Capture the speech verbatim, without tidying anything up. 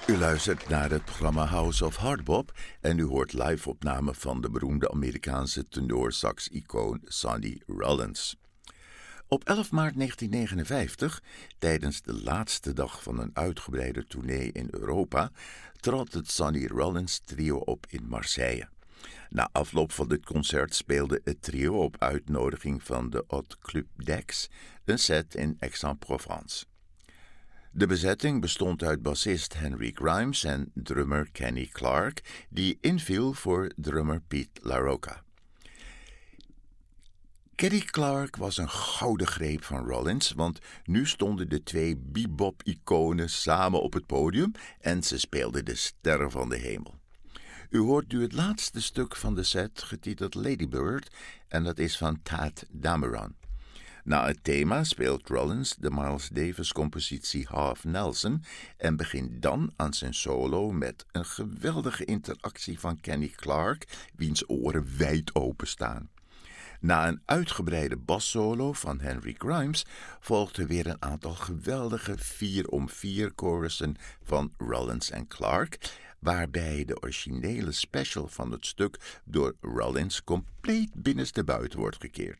U luistert naar het programma House of Hardbop en u hoort live-opname van de beroemde Amerikaanse tenorsax-icoon Sonny Rollins. Op elf maart negentien negenenvijftig, tijdens de laatste dag van een uitgebreide tournee in Europa, trad het Sonny Rollins trio op in Marseille. Na afloop van dit concert speelde het trio op uitnodiging van de Hot Club d'Aix een set in Aix-en-Provence. De bezetting bestond uit bassist Henry Grimes en drummer Kenny Clarke, die inviel voor drummer Pete LaRocca. Kenny Clarke was een gouden greep van Rollins, want nu stonden de twee bebop-iconen samen op het podium en ze speelden de sterren van de hemel. U hoort nu het laatste stuk van de set, getiteld Lady Bird, en dat is van Tadd Dameron. Na het thema speelt Rollins de Miles Davis-compositie Half Nelson en begint dan aan zijn solo met een geweldige interactie van Kenny Clarke, wiens oren wijd open staan. Na een uitgebreide bassolo van Henry Grimes volgden weer een aantal geweldige vier om vier chorussen van Rollins en Clarke, waarbij de originele special van het stuk door Rollins compleet binnenstebuiten wordt gekeerd.